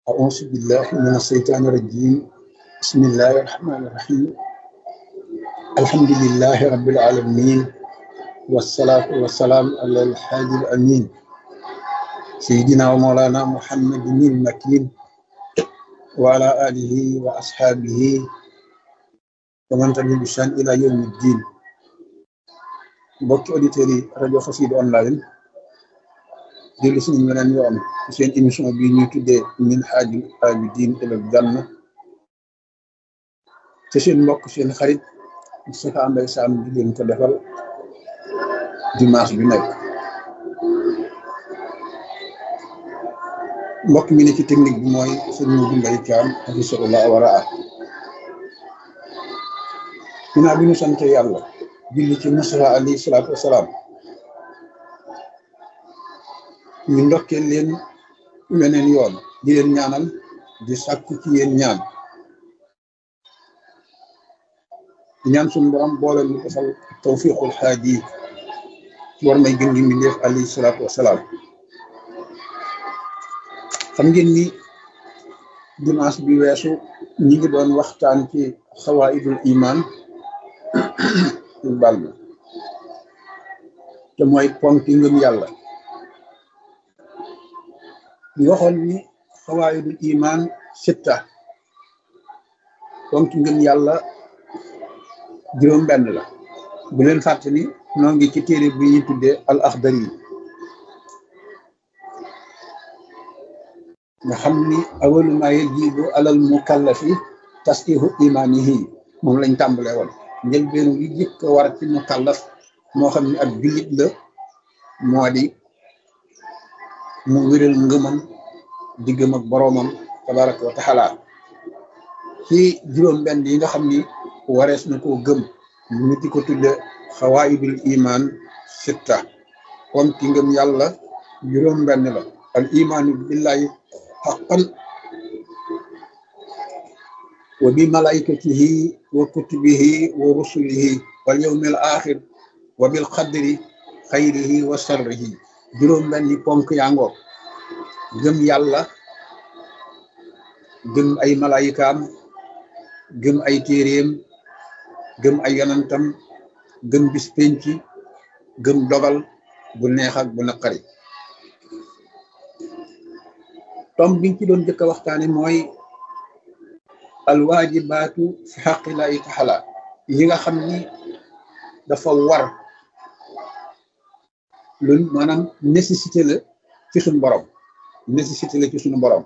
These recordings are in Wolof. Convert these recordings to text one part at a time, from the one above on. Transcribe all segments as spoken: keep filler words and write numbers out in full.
أعوذ بالله من الشيطان الرجيم. بسم الله الرحمن الرحيم. الحمد لله رب العالمين، والصلاة والسلام على الحادي الأمين سيدنا ومولانا محمد المكين وعلى آله وأصحابه ومن تبعهم بإحسان إلى يوم الدين. mbokki auditeurs yi rajo Xassida online dellu si nañ beneen yoon ci seen émission bii ñuy tuddee Minhajul Abidin ilal Janna te seen mbokk seen xarit Moustapha Mbaye Sam di leen ko defal dimanche bi nekk. mbokk mi ne ci technique bi mooy sëñ Modou Mbaye Thiam hafizahullah wa raa. ginnaaw bi ñu sant yàlla julli ci Mustafa alayhi salaatu wasalaam, ñu ndokkee leen weneen yoon di leen ñaanal di sàkku ci yéen ñaan di ñaan suñu borom boole ñu defal tawfiqul xaaji ci war may gën gi mbindeef alayhi salaatu wasalaam. xam ngeen ni dimanche bi weesu ñi ngi doon waxtaan ci xawaidul iman bal ma te mooy ponki ngëm yàlla. ñu waxoon ni xawaidul iman sitta, ponki ngëm yàlla juróom benn la. bu leen fàtte ni noo ngi ci téere bi ñuy tuddee al axdari yi nga xam ni awalu ma yajibu alal mukallafi tasqihu imanihi moom lañ tàmbalee woon. njëlbeenu li jëkk a war ci mukallaf moo xam ne ab jullit la moo di mu wéral ngëmam diggam ak boroomam tabaraka wa taala ci juróom benn yi nga xam ni warees na koo gëm ñu di ko tudde xawaayidul iman sitta. kon ki ngëm yàlla juróom benn la. al imaanu billahi haqqan wa bi malaikatihi wa kutubihi wa rusulihi wal yawmil axir wa bil qadri xayrihi wa sharrihi. juróom benni ponk yangoog: gëm yàlla, gëm ay malaayikaam, gëm ay téeréem, gëm ay yonantam, gëm bis penc, gëm dogal bu neex ak bu naqari. tom biñ ci doon jëkk a waxtaane mooy alwaajibaatu fi xaqillahi taala, yi nga xam ni dafa war, loolu maanaam nécessité la ci suñu borom nécessité la ci suñu borom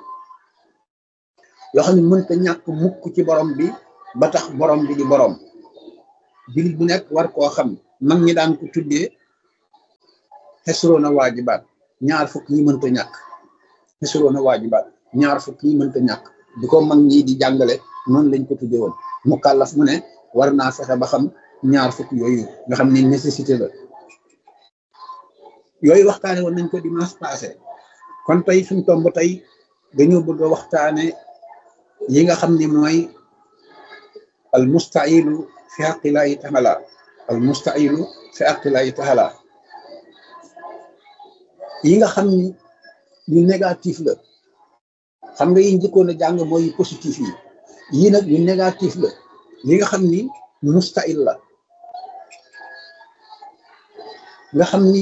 yoo xam ne mënta ñàkk mukk ci borom bi ba tax borom bi di borom. jullit bu nekk war koo xam. mag ñi daan ko tuddee xesroona waajibaat, ñaar fukk yi mënta ñàkk. xesroona waajibaat, ñaar fukk yi mënta ñàkk. di ko mag ñi di jàngale noonu lañ ko tuddee woon. mukallaf mu ne war naa fexe ba xam ñaar fukk yooyu nga xam ni nécessité la. yooyu waxtaane woon nañ ko dimanche passé. kon tey suñ tomb tey dañoo bëgg a waxtaane yi nga xam ni mooy al mustailu fi haqqillahi taala al mustailu fi haqqillahi taala yi nga xam ni yu négatif la. xam nga yi njëkkoon a jàng mooy yu positif yi. yii nag yu négatif la. li nga xam ni mustail la, nga xam ni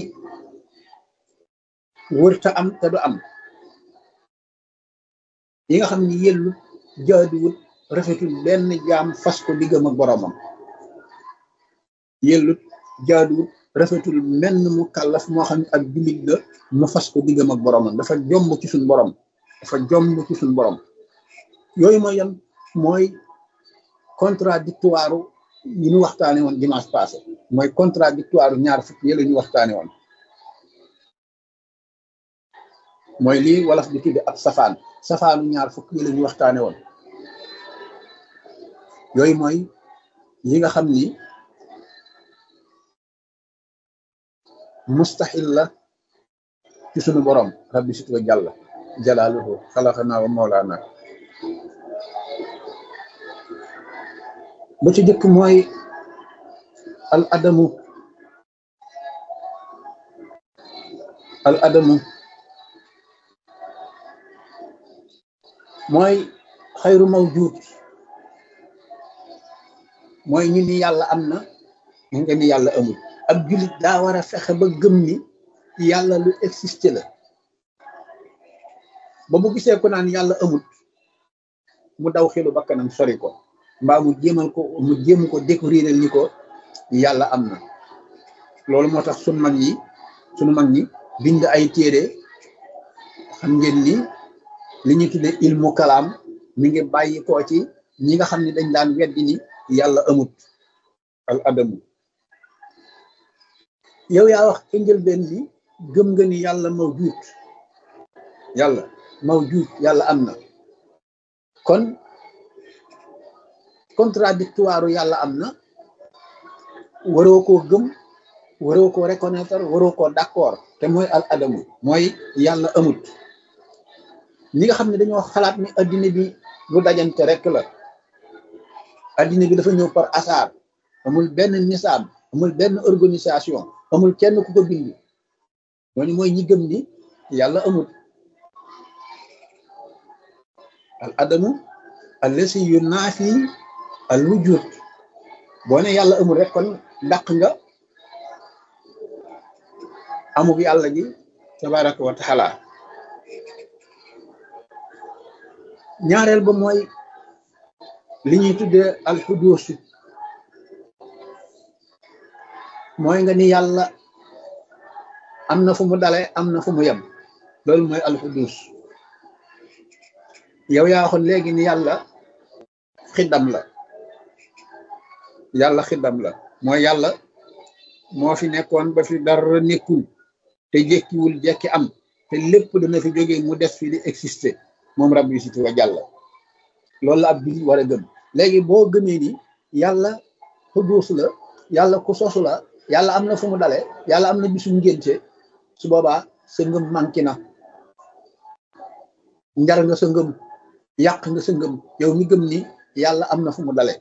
wërta am te du am, yi nga xam ni yellu jaaduwut rafetul benn jaam fas ko diggam ak boroomam. yellut jaaduwut rafetul menn mu kàllaf moo xam ne ak jullit la mu fas ko diggam ak boroomam. dafa jomb ci suñ borom dafa jomb ci suñ borom. yooyu mooy yan mooy contradictoire yi ñu waxtaane woon dimanche passé. mooy contradictoire ñaar fukk yi la ñu waxtaane woon. mooy lii wolof di tudde ab safaan safaanu ñaar fukk yi la ñu waxtaane woon. yooyu mooy yi nga xam ni mustahil la ci sunu borom rabbi sit wa jàlla jalaaluhu xalaqana wa mawlaana. ba ci jëkk mooy al adamu al adamu mooy xayru mawjud, mooy ñu ni yàlla am na ñu nga ni yàlla amul. ab jullit daa war a fexe ba gëm ni yàlla lu existe la, ba bu gisee ko naan yàlla amul mu daw xelu bakkanam sori ko, mbaa mu jéemal ko mu jéem ko découvrir ni ko yàlla am na. loolu moo tax sunu mag yi sunu mag ñi bind ay téere. xam ngeen ni li ñu tuddee ilmu kalaam mi ngi bàyyi koo ci ñi nga xam ne dañ daan weddi ni yàlla amut, al adamu. yow yaa wax ca njëlbeen bi gëm nga ni yàlla mawjuud, yàlla mawjuud, yàlla am na. kon contradictoire yàlla am na waroo koo gëm, waroo koo reconnaître, waroo koo d'accord, te mooy al adamu, mooy yàlla amut. ñi nga xam ne dañoo xalaat ni addina bi lu dajante rek la, addina bi dafa ñëw par hasard, amul benn nisaab, amul benn organisation, amul kenn ku ko bind, ñooñu mooy ñi gëm ni yàlla amut. al adamu allasi yunaafi al wujud. boo ne yàlla amul rek kon dàq nga amug yàlla gi tabaraka wa taala. ñaareel ba mooy li ñuy tuddee alxuduus, mooy nga ni yàlla am na fu mu dale, am na fu mu yem. loolu mooy alxuduus. yow yaa waxoon léegi ni yàlla xiddam la, yàlla xiddam la mooy yàlla moo fi nekkoon ba fi dara nekkul, te jékkiwul jekki am, te lépp dana fi jógee mu des fi di exister, moom rabbi siti wa jàlla. loolu la ab bi war a gëm. léegi boo gëmee ni yàlla xuduus la, yàlla ku sosu la, yàlla am na fu mu dale, yàlla am na bisu ngénte, su boobaa sa ngëm manqué na, njar nga sa ngëm, yàq nga sa ngëm. yow mi gëm ni yàlla am na fu mu dale,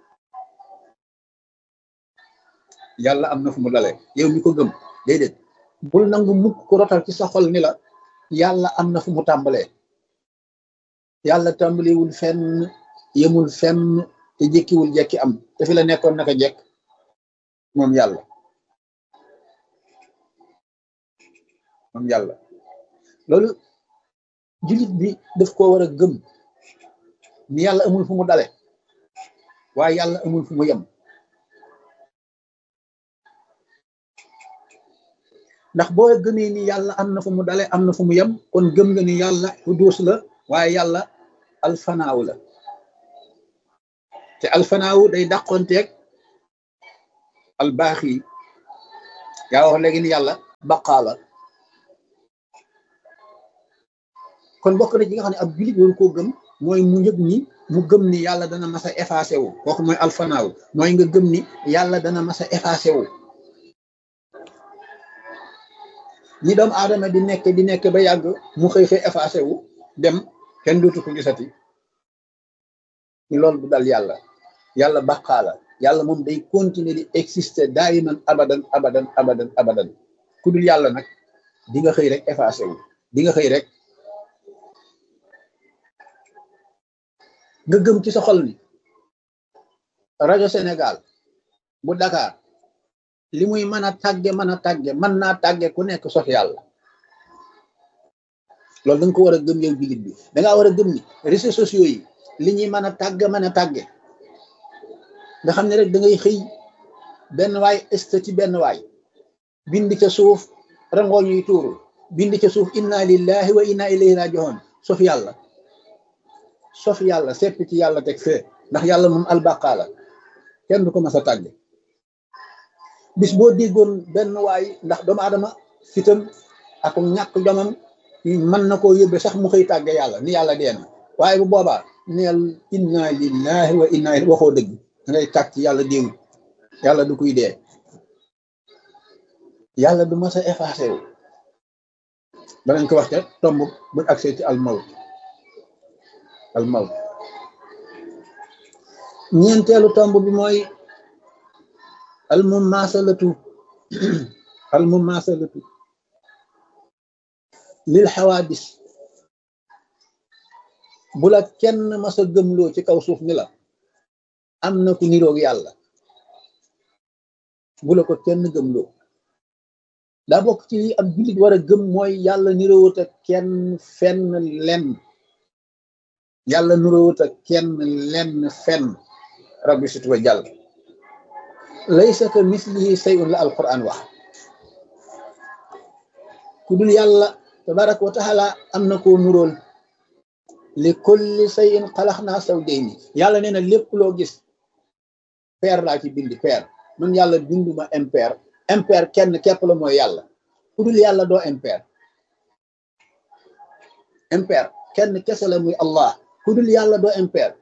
yàlla am na fu mu dale, yow mi ko gëm, déedéet. bul nangu mukk ko rotal ci sa xol ni la yàlla am na fu mu tàmbalee. yàlla tàmbaliwul fenn, yemul fenn, te jékkiwul jekki am, te fi la nekkoon naka jekk moom yàlla, moom yàlla. loolu jullit bi daf koo war a gëm ni yàlla amul fu mu dale, waaye yàlla amul fu mu yem. ndax boo gëmee ni yàlla am na fu mu dale, am na fu mu yem, kon gëm nga ni yàlla xuduus la, waaye yàlla alfanaaw la. te alfanaaw day dàqonteeg albaaxi. yaa wax léegi ni yàlla baqaa la. kon bokk na ci nga xam ne ab jullit waru koo gëm, mooy mu yëg ni mu gëm ni yàlla dana mas a effacé wu. kooku mooy alfanaaw, mooy nga gëm ni yàlla dana mas a effacé wu. ñi doomu aadama di nekk di nekk ba yàgg mu xëy xëy effacé wu dem, kenn dootu ko gisati. ni loolu bu dal yàlla. yàlla baqaa la, yàlla moom day continuer di exister daayiman abadan abadan abadan abadan. ku dul yàlla nag di nga xëy rek effacé wu, di nga xëy rek nga gëm ci sa xol ni rajo Sénégal bu Dakar li muy mën a tàgge mën a tàgge mën naa tàgge ku nekk sof yàlla. loolu da nga ko war a gëm yow jullit bi. da ngaa war a gëm ni réseaux sociaux yi li ñuy mën a tàgge mën a tàgge, nga xam ne rek da ngay xëy benn waay estati benn waay bind ca suuf rangoo ñuy tuuru, bind ca suuf inna lillahi wa inna ilayhi raji'un, sof yàlla, sof yàlla sepp ci yàlla teg fee. ndax yàlla moom albaqaa la, kenn du ko mas a tàgge. bis boo déggoon benn waay, ndax doomu aadama fitam ak ñàkk jomam mën na koo yóbbe sax mu xëy tàgge yàlla ni yàlla dee na, waaye bu boobaa neel inna lillahi wa inna ilayhi, waxoo dëgg, da ngay tàgg ci yàlla déewul. yàlla du kuy dee, yàlla du mas a effacé wu. danañ ko wax te tomb bu accès ci almawt. almawt ñeenteelu tomb bi mooy almumasalatu almumasalatu lil xawaadis. bu la kenn mas a gëmloo ci kaw suuf ni la am na ku niroog yàlla, bu la ko kenn gëmloo. daa bokk ci li ab jullit war a gëm mooy yàlla niroowut ak kenn fenn lenn, yàlla niroowut ak kenn lenn fenn. rabbi sit wa jàll laysa ka mislihi shay'un la alquran wax. ku dul yàlla tabaraka wa taala am na koo nuróol. li kulli shay'in xalaqnaa zawjayni, yàlla nee na lépp loo gis paire laa ci bindi paire. man yàlla binduma impaire. impaire kenn képp la mooy yàlla. ku dul yàlla doo impaire. impaire kenn kese la muy Allah. ku dul yàlla doo impaire.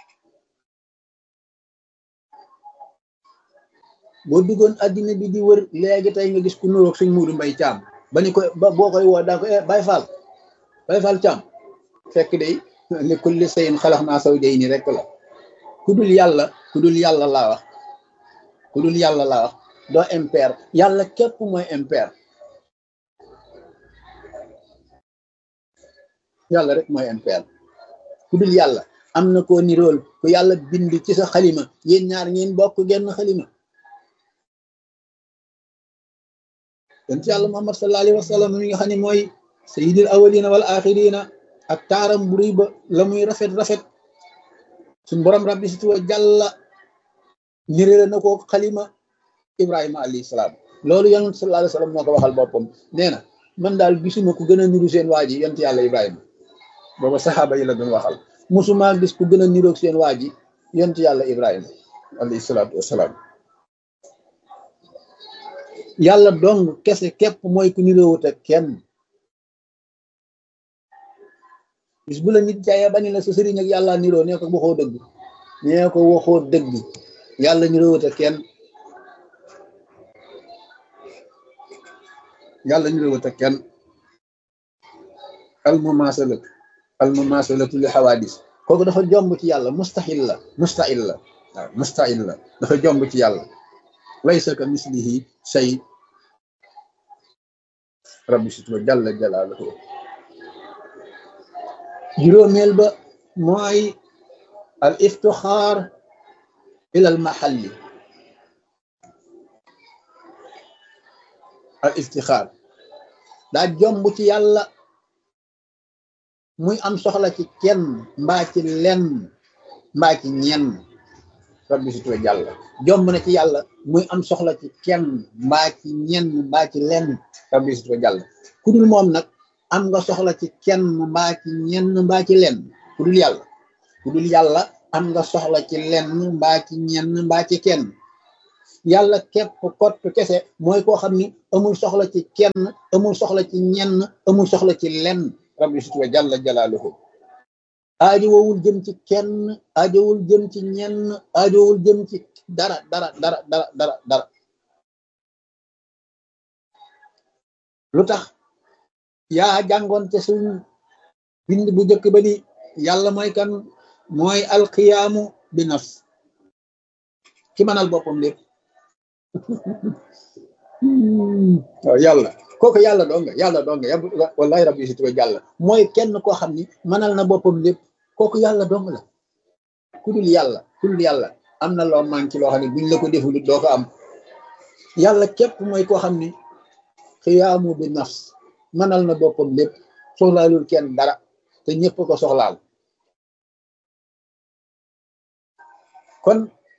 boo duggoon addina bi di wër léegi tey nga gis ku nuroog suñ Muudu Mbay Caam ba ni ko ba boo koy woo daa ko Baay Faal Baay Faal Caam fekk day li kulli shay'in xalaqnaa zawjayni rek la. ku dul yàlla ku dul yàlla laa wax ku dul yàlla laa wax doo impaire. yàlla képp mooy impaire. yàlla rek mooy impaire. ku dul yàlla am na koo nirool ku yàlla bind ci sa xalima yéen ñaar ngeen bokk genn xalima. yonent yàlla Muhammad sallallahu alayhi wa sallam mi nga xam ne mooy sayyidil awwalina wal axirina ak taaram bu rëy ba la muy rafet rafet suñ borom rabbi situ wa jàlla nirale na ko xalima Ibrahima alayhi salaam. loolu yonent sallallahu alayhi wa sallam moo ko waxal boppam. nee na man daal gisuma ku gën a niru seen waa ji yonent yàlla Ibrahima. booba saxaaba yi la doon waxal. musuma gis ku gën a niroog seen waa ji yonent yàlla Ibrahima alayhi salaatu wasalaam. yàlla dong kese képp mooy ku niroowut ak kenn. bis bu la nit jaayee ba ni la sa sëriñ ak yàlla niroo nee ko waxoo dëgg nee ko waxoo dëgg. yàlla niroowut ak kenn. yàlla niroowut ak kenn. al mumasalatu al mumasalatu li xawaadis kooku dafa jomb ci yàlla. mustahil la mustahil la waaw mustahil la dafa jomb ci yàlla. laysa ka mislihi shay. rabbi situ jalla jalaaluhu. juróomeel ba mooy al iftixaar ila al mahalli. al iftixaar daa jomb ci yàlla muy am soxla ci kenn mbaa ci lenn mbaa ci ñenn. rabbi situ jàlla jomb na ci yàlla muy am soxla ci kenn mbaa ci ñenn mbaa ci lenn. rabbi situ jàlla ku dul moom nag am nga soxla ci kenn mbaa ci ñenn mbaa ci lenn. ku dul yàlla ku dul yàlla am nga soxla ci lenn mbaa ci ñenn mbaa ci kenn. yàlla képp kott kese mooy koo xam ni amul soxla ci kenn amul soxla ci ñenn amul soxla ci lenn. rabbi situ jàlla jalaaluhu. aajowul jëm ci kenn aajowul jëm ci ñenn aajowul jëm ci dara dara dara dara dara dara. lu tax yaa jàngoon te suñ bind bu njëkk ba ni yàlla mooy kan mooy alqiyaamu bi nafs ki mënal boppam lépp. waaw yàlla kooku yàlla dong yàlla dong wallahi rabbi situ jàlla mooy kenn koo xam ni mënal na boppam lépp. kooku yàlla dong la. ku dul yàlla ku dul yàlla am na loo manqué loo xam ne buñ la ko deful doo ko am. yàlla képp mooy koo xam ni xiyaamu bi nafs mënal na boppam lépp soxlaalul kenn dara te ñëpp ko soxlaal. kon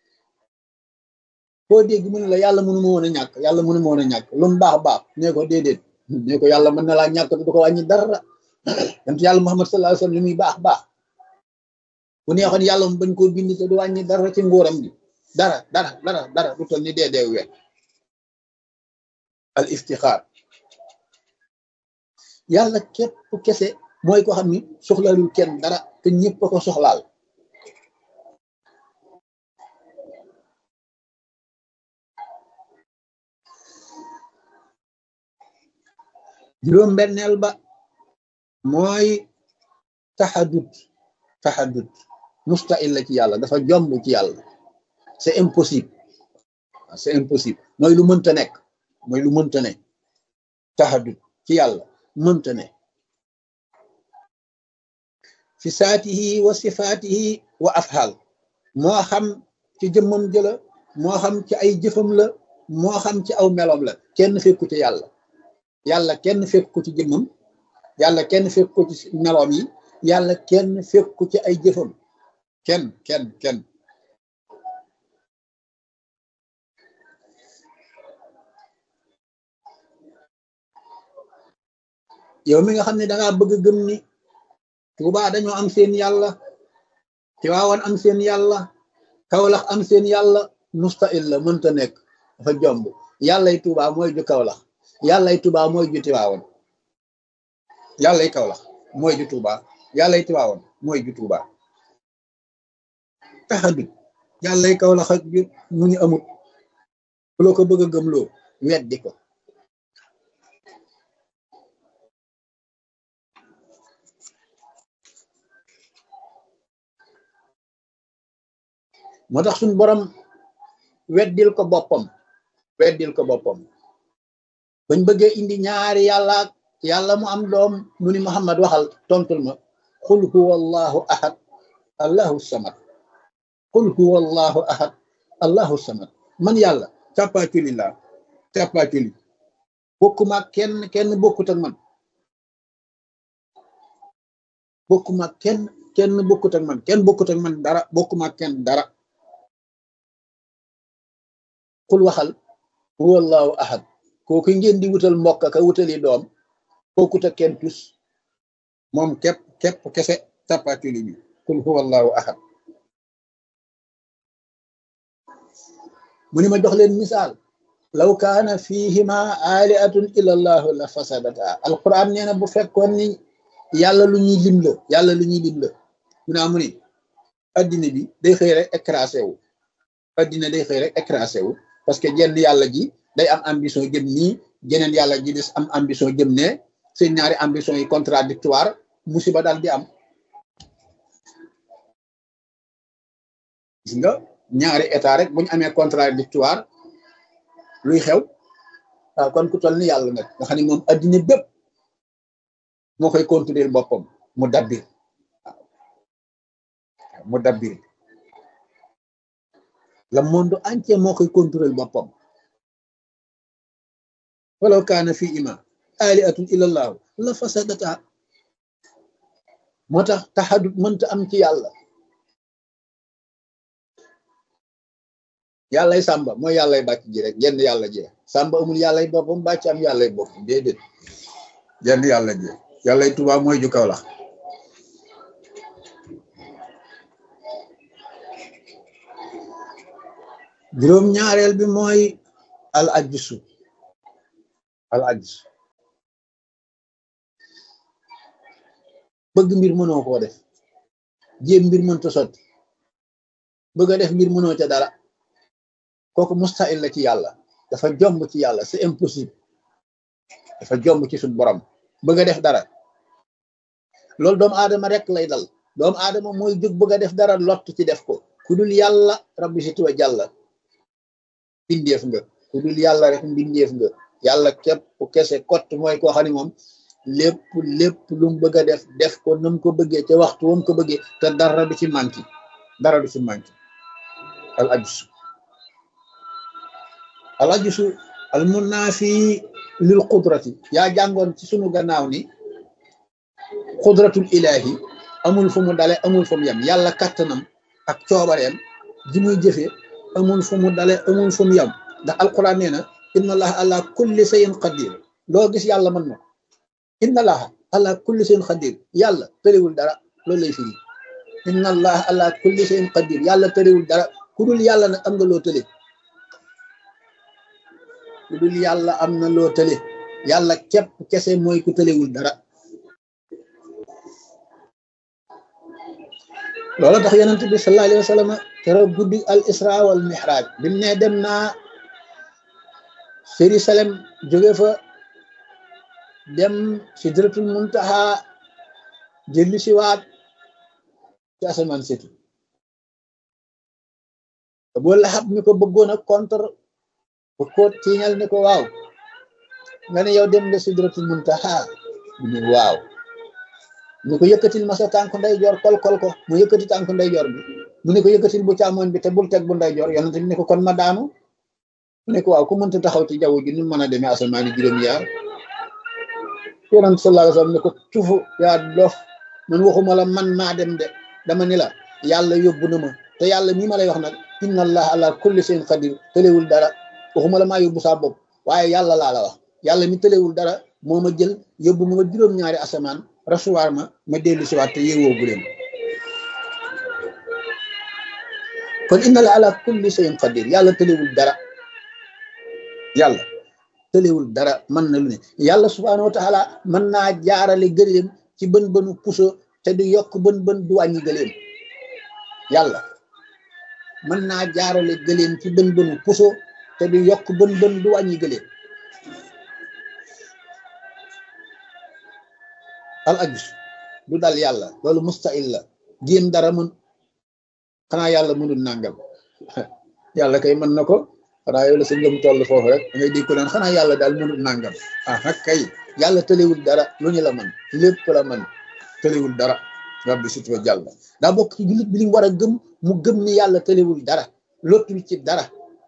foo dégg mu ne la yàlla mënu ma woon a ñàkk yàlla mënu ma woon a ñàkk lu mu baax baax nee ko déedéet nee ko yàlla mën na laa ñàkk du ko wàññi dara. yonent yàlla Muhammad sallallahu alayhi wa sallam li muy baax baax bu neexoon yàlla mu bañ koo bind te du wàññi dara ci nguuram gi dara dara dara dara du toll ni dee dee we. al iftixaar yàlla képp kese mooy ko xam ni soxlaalul kenn dara te ñëpp a ko soxlaal. juróom benneel ba mooy taxadut taxadut mustahil la ci yàlla dafa jomb ci yàlla. c'est impossible c'est impossible mooy lu mënta nekk mooy lu mënta ne. taxadut ci yàlla mënta ne. fi saatihi wa sifaatihi wa afhaal moo xam ci jëmmam jëla moo xam ci ay jëfam la moo xam ci aw meloom la kenn fekku ci yàlla yàlla kenn fekk ko ci jëmmam yàlla kenn fekk ko ci meloom yi yàlla kenn fekk ko ci ay jëfam kenn kenn kenn yow mi nga xam ne dangaa bëgg gëm ni Tuubaa dañoo am seen yàlla Tiwaawan am seen yàlla Kawlax am seen yàlla mustahil la mënta nekk dafa jomb yàllay Tuubaa mooy ju Kawlax yàllay Tuubaa mooy ju Tiwaawan yàllay Kawlax mooy ju Tuubaa yàllay Tiwaawan mooy ju Tuubaa taxadut yàllay Kawlax ak ju mu ñu amut loo ko bëgg a gëmloo weddi ko moo tax suñ borom weddil ko boppam weddil ko boppam bañ bëggee indi ñaari yàlla yàlla mu am doom mu ni Muhammad waxal tontul ma qul huwa allahu ahad allahu samad qul huwa allahu ahad allahu samad man yàlla càppaaculi laa càppaaculi bokkuma kenn kenn bokkut ak man bokkuma kenn kenn bokkut ak man kenn bokkut ak man dara bokkuma kenn dara xul waxal huwa allahu ahad kooku ngeen di wutal mbokk ka wutali doom bokkut ak kenn tus moom képp képp kese tapatuli bi xul huwa allahu ahad mu ni ma jox leen misaal law kaana fihima aliatun illa allahu la fasadata alquran nee na bu fekkoon ni yàlla lu ñuy lim la yàlla lu ñuy lim la mu naa mu ni addina bi day xëy rek écrasé wu addina day xëy rek écrasé wu parce que jenn yàlla ji day am ambition jëm nii jeneen yàlla ji des am ambition jëm ne seen ñaari ambition yi contradictoire musiba daal di am gis nga ñaari état rek bu ñu amee contradictoire luy xew waaw kon ku toll ni yàlla nag nga xam ne moom addina bépp moo koy contrôler boppam mu dabbir waaw mu dabbir le monde entier moo koy contrôler boppam walaw kaana fi ima aliatun illallah la fasadata moo tax taxadut mënta am ci yàlla yàllay sàmba mooy yàllay bàcc ji rek jenn yàlla ji sàmba amul yàllay boppam bàcc am yàllay boppam déedéet jenn yàlla ji yàllay Tuubaa mooy ju Kawlax juróom ñaareel bi mooy al ajsu al ajsu bëgg mbir mënoo koo def jéem mbir mënta sotti bëgg a def mbir mënoo ca dara kooku mustahil la ci yàlla dafa jomb ci yàlla c'est impossible dafa jomb ci suñu borom bëgg a def dara loolu doomu aadama rek lay dal doomu aadama mooy jóg bëgg a def dara lott ci def ko ku dul yàlla rabbi si tuwa jàlla mbindeef nga ku dul yàlla rek mbindeef nga yàlla képp kese kott mooy koo xam ne moom lépp lépp lu mu bëgg a def def ko nam ko bëggee ca waxtu wam ko bëggee te dara du ci manki dara du ci manki al ajsu al ajsu al munaafi lil qudrati yaa jàngoon ci sunu gannaaw ni qudratul ilahi amul fu mu dale amul fu mu yem yàlla kattanam ak coobareem ji muy jëfee amul fu mu dale amul fu mu yem ndax alquran nee na inna allaha ala kulli shay'in qadir loo gis yàlla mën na inna allaha ala kulli shay'in qadir yàlla tëriwul dara loolu lay firi inna allaha ala kulli shay'in qadir yàlla tëriwul dara ku dul yàlla nag am nga loo tële ku dul yàlla am na loo tële yàlla képp kese mooy ku tëlewul dara loolu tax yonent bi sallallahu alayhi wa sallam keroog guddi al isra wal mihraj bi mu ne dem naa Jérusalem jóge fa dem sidratul muntaha jëlli si waat ci asamaan setu Abu Lahab mi ko bëggoon a contre bu ko tiiñal ne ko waaw nga ne yow dem nga sidratul muntaha mu ne waaw mu ko yëkkatil ma sa tànk ndeyjoor kol kol ko mu yëkkati tànk ndeyjoor bi mu ne ko yëkkatil bu càmmoñ bi te bul teg bu ndeyjoor yonent bi ne ko kon ma daanu mu ne ko waaw ku mënta taxaw ci jaww ji nu mën a demee asamaani juróom-ñaar yonent sallallahu alayhi wa sallam ne ko tufu yaa dof man waxuma la man maa dem de dama ni la yàlla yóbbu na ma te yàlla mii ma lay wax nag inna allah ala kulli shay'in qadir tëlewul dara waxuma la maa yóbbu saa bopp waaye yàlla laa la wax yàlla mi tëlewul dara moo ma jël yóbbu ma ma juróom-ñaari asamaan rasuwaar ma ma dellu si waat te yeewoo bu leen kon inna la ala kulli shay'in qadir yàlla tëlewul dara yàlla tëlewul dara mën na lu ne yàlla subhaanahu wa taala mën naa jaarale gëléem ci bën bënu puso te du yokk bën bën du wàññi gëléem yàlla mën naa jaarale gëléem ci bën bënu puso te du yokk bën bën du wàññi gëléem al ajus du dal yàlla loolu mustahil la jéem dara mën xanaa yàlla mënul nàngam yàlla kay mën na ko xanaa yow la sa ngëm toll foofu rek da ngay dégg ko naan xanaa yàlla daal mënul nàngam ah nag kay yàlla tëlewul dara lu ñu la mën lépp la mën tëlewul dara rabbi sut wa jàll daa bokk ci jullit bi li mu war a gëm mu gëm ni yàlla tëlewul dara lottul ci dara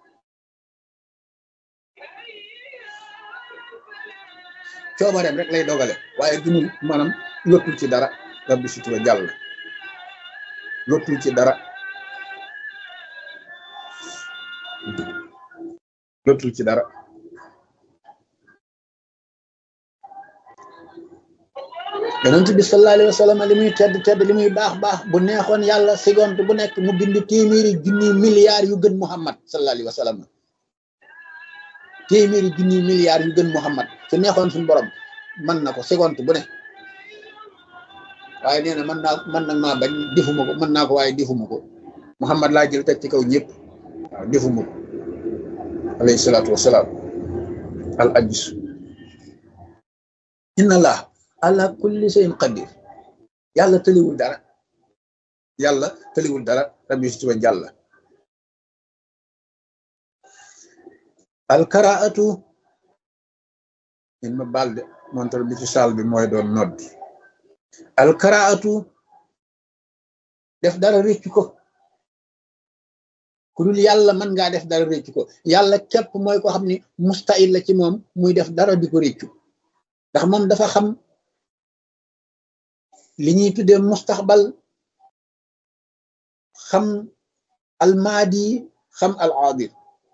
coobareem rek lay dogale waaye dunul maanaam lottul ci dara rabbi sut wa jàll lottul ci dara lottul ci dara yonent bi sallallahu alayhi wa sallam li muy tedd tedd li muy baax baax bu neexoon yàlla seconde bu nekk mu bind téeméeri junni milliards yu gën Muhammad sallallahu alayhi wa sallam téeméeri junni milliards yu gën Muhammad su neexoon suñu borom mën na ko seconde bu ne waaye nee na mën naa mën nag maa bañ defuma ko mën naa ko waaye defuma ko Muhammad laa jël teg ci kaw ñëpp waaw defuma ko alayhi salaatu wasalaam al ajis inna allah ala kulli shay'in qadir yàlla tëliwul dara yàlla tëliwul dara rabbi sutuba jàlla al karaatu in ma balde montor bi ci saal bi mooy doon nodd al karaatu def dara réccu ko ku dul yàlla mën ngaa def dara réccu ko yàlla képp mooy ko xam ni mustahil la ci moom muy def dara di ko réccu ndax moom dafa xam li ñuy tuddee mustaxbal xam al maadi xam al aadir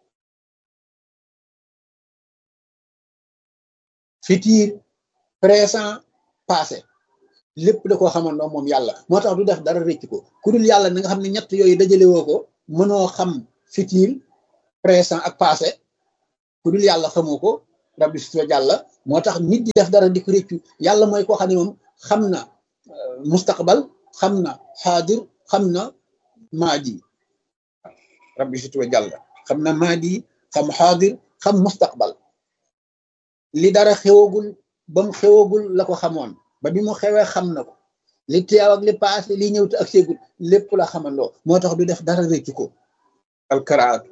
futur présent passé lépp da koo xamandoo moom yàlla moo tax du def dara réccu ko ku dul yàlla na nga xam ne ñett yooyu dajale woo ko mënoo xam futur présent ak passé ku dul yàlla xamoo ko rabbi sutuba jàlla moo tax nit di def dara di ko réccu yàlla mooy koo xam ne moom xam na mustaqbal xam na xaadir xam na maadi rabbi sutuba jàlla xam na maadi xam xaadir xam mustaqbal li dara xewagul ba mu xewagul la ko xamoon ba bi mu xewee xam na ko li teew ak li paase li ñëw te ak seegul lépp la xamandoo moo tax du def dara réccu ko alkaraatu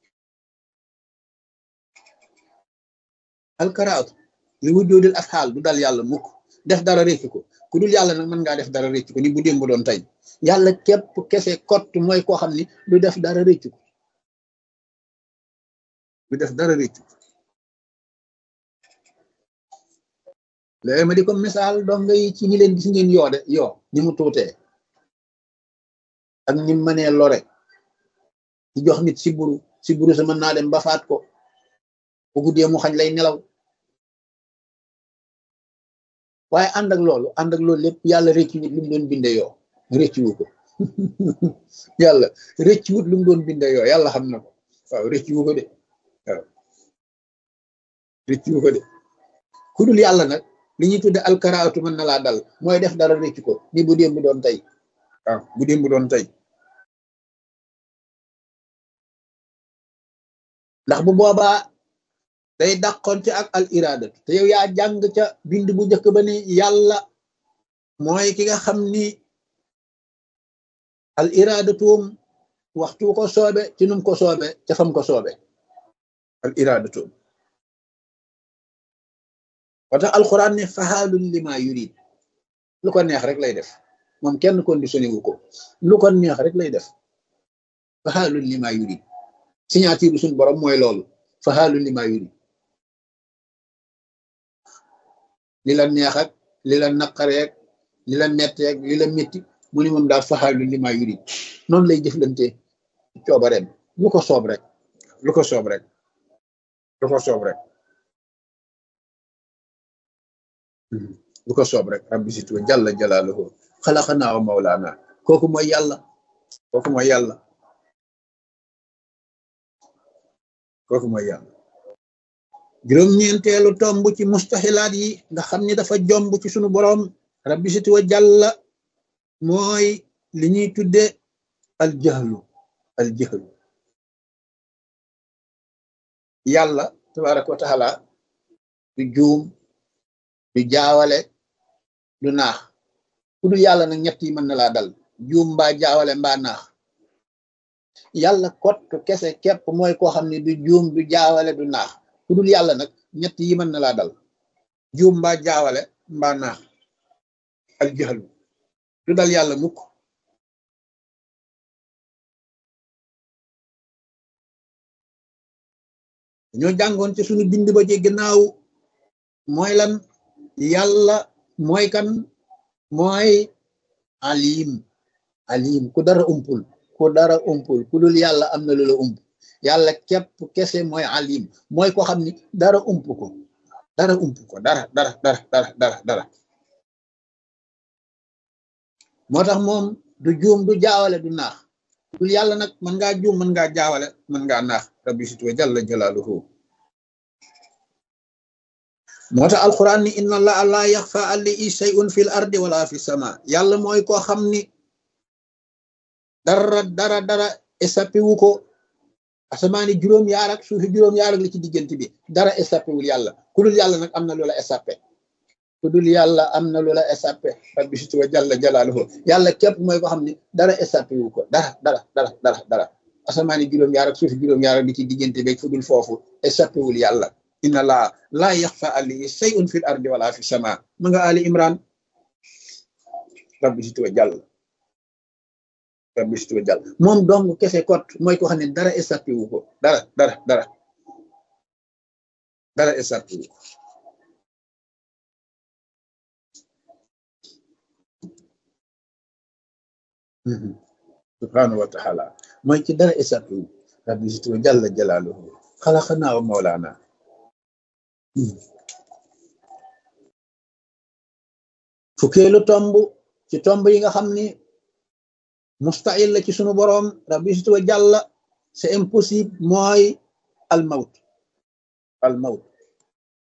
alkaraatu li wujjoodil afxaal du dal yàlla mukk def dara réccu ko ku dul yàlla nag mën ngaa def dara réccu ko ni bu démb doon tey yàlla képp kese kott mooy koo xam ni du def dara réccu ko du def dara réccu ko léegi ma di ko misaal dong ngay ci ñi leen gis ngeen yoo de yoo ni mu tuutee ak ni mu mënee lore ci jox nit si buru si buru sa mën naa dem ba faat ko bu guddee mu xañ lay nelaw waaye ànd ak loolu ànd ak loolu lépp yàlla rëccu wut lu mu doon binde yoo rëccu wu ko yàlla rëccu wut lu mu doon binde yoo yàlla xam na ko waaw rëccu wu ko de waaw rëccu wu ko de ku dul yàlla nag li ñuy tudde alkaraatu mën na laa dal mooy def dara rëccu ko ni bu démb doon tey waaw bu démb doon tey ndax bu boobaa day dàqonte ak al iradatu te yow yaa jàng ca bind bu njëkk ba ni yàlla mooy ki nga xam ni al iradatuum waxtu ko soobe ci num ko soobe ca fam ko soobe al iradatuum wa tax alquran ne fahaalun lima yurid lu ko neex rek lay def moom kenn conditionné wu ko lu ko neex rek lay def faxaalun li maa yurid signature suñu borom mooy loolu faxaalun li maa yurid li la neex ak li la naqareek li la metteek li la métti mu ni moom daal faxaalun li maa yurid noonu lay jëflante coobareem lu ko soob rek lu ko soob rek lu ko soob rek lu ko soob rek rabbi situ jalla jalaaluhu xalaqanaa wa mawlaana kooku mooy yàlla kooku mooy yàlla kooku mooy yàlla juróom-ñeenteelu tomb ci mustaxilaat yi nga xam ni dafa jomb ci sunu boroom rabbi situ jalla mooy li ñuy tudde al jahlu al jahlu yàlla tabaraka wa taala du juum du jaawale du naax ku dul yàlla nag ñett yi mën na laa dal juum mbaa jaawale mbaa naax yàlla kott kese képp mooy koo xam ne du juum du jaawale du naax ku dul yàlla nag ñett yi mën na laa dal juum mbaa jaawale mbaa naax al jaxlu du dal yàlla mukk ñoo jàngoon ci suñu bind ba ci gannaaw mooy lan yàlla mooy kan mooy alim alim ku dara umpul ku dara umpul ku dul yàlla am na lu la ump yàlla képp kese mooy alim mooy ko xam ni dara ump ko dara ump ko dara dara dara dara dara dara moo tax moom du juum du jaawale du naax dul yàlla nag mën ngaa juum mën ngaa jaawale mën ngaa naax rabbi situ jalla jalaaluhu moo tax alquran ni inna allaha la yaxfa alayhi shay'un fil ardi wala fi sama yàlla mooy koo xam ni dara dara dara échappé wu ko asamaani juróom yaar ak suufi juróom yaar ak li ci diggante bi dara échappé wul yàlla ku dul yàlla nag am na loola échappé ku dul yàlla am na loola échappé rabbi situ jalla jalaaluhu yàlla képp mooy koo xam ni dara échappé wu ko dara dara dara dara dara asamaani juróom yaar ak suufi juróom yaar ak li ci diggante bi fu dul foofu échappé wul yàlla inna laa laa yaxfa alayhi shay'un fil ardi wala fi sama ma nga ali imran rabbi situ jàll rabbi situ jàll moom dong kese kot mooy ko xam ne dara échappé wu ko dara dara dara dara échappé wu ko subhanahu wa taala mooy ci dara échappé wu rabbi situ jalla jalaaluhu xalaqanaa wa mawlaana fukkeelu tomb ci tomb yi nga xam ni mustahil la ci sunu boroom rabbi situ jàlla c'est impossible mooy al mawt al mawt